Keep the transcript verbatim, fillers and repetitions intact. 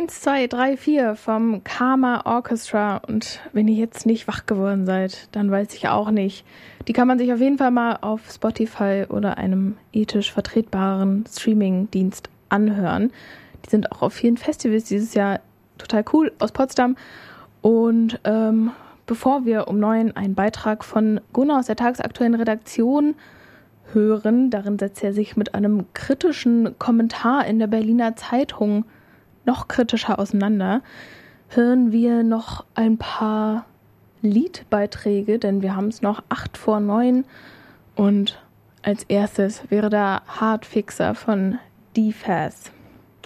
eins, zwei, drei, vier vom Karma Orchestra. Und wenn ihr jetzt nicht wach geworden seid, dann weiß ich auch nicht. Die kann man sich auf jeden Fall mal auf Spotify oder einem ethisch vertretbaren Streaming-Dienst anhören. Die sind auch auf vielen Festivals dieses Jahr total cool aus Potsdam. Und ähm, bevor wir um neun einen Beitrag von Gunnar aus der tagesaktuellen Redaktion hören, darin setzt er sich mit einem kritischen Kommentar in der Berliner Zeitung noch kritischer auseinander, hören wir noch ein paar Liedbeiträge, denn wir haben es noch acht vor neun und als erstes wäre da Hardfixer von D-Faz.